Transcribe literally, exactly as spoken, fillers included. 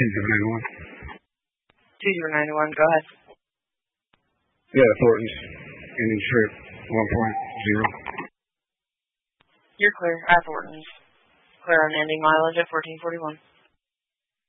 zero nine one. two zero nine one, go ahead. Yeah, Thornton's. Indian trip one point zero. You're clear at Thornton's. Clear on ending mileage at fourteen forty-one.